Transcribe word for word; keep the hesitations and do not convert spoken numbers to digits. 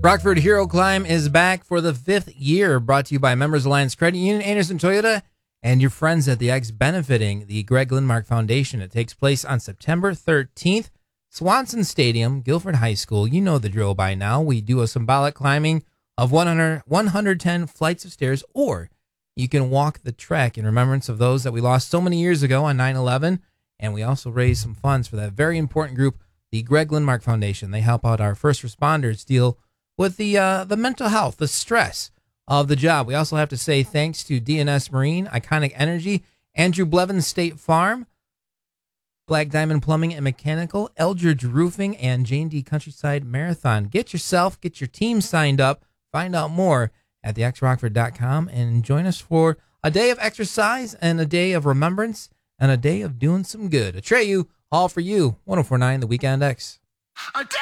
Rockford Hero Climb is back for the fifth year, brought to you by Members Alliance Credit Union, Anderson Toyota, and your friends at the X, benefiting the Greg Lindmark Foundation. It takes place on September thirteenth, Swanson Stadium, Guilford High School. You know the drill by now. We do a symbolic climbing of one hundred, one hundred ten flights of stairs, or you can walk the trek in remembrance of those that we lost so many years ago on nine eleven. And we also raise some funds for that very important group, the Greg Lindmark Foundation. They help out our first responders deal with the uh, the mental health, the stress of the job. We also have to say thanks to D N S Marine, Iconic Energy, Andrew Blevins State Farm, Black Diamond Plumbing and Mechanical, Eldridge Roofing, and Jane D. Countryside Marathon. Get yourself, get your team signed up. Find out more at the x rockford dot com and join us for a day of exercise and a day of remembrance and a day of doing some good. Atreyu, all for you. one oh four point nine The Weekend X.